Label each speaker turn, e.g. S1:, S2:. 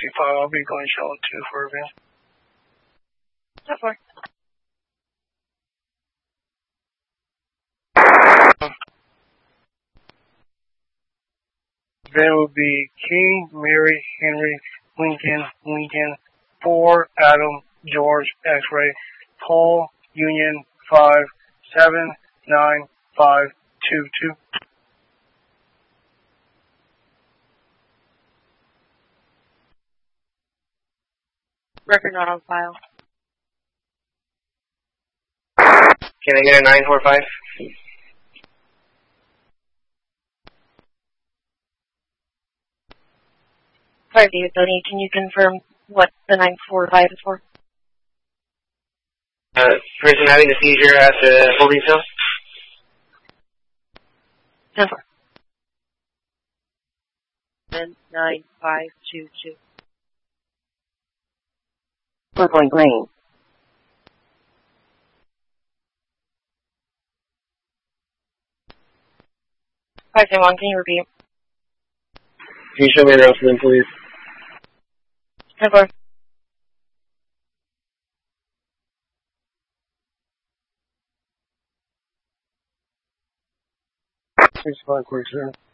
S1: 55. I'll be going shallow 2 for advance.
S2: So far.
S1: Then will be King, Mary, Henry, Lincoln, 4, Adam, George, X-ray, Paul, Union, 5, 7, 9, 5, 2, 2.
S2: Record not on file.
S3: Can I get a 945?
S2: Sorry, David Tony, can you confirm what the 945 is for?
S3: Person having a seizure at the holding cell?
S2: 10-4. 9-5-2-2.
S4: We're going green.
S2: 5-1, can you repeat?
S3: Can you show me the announcement, please?
S2: 10-4.
S1: Six, 5, quick, sir.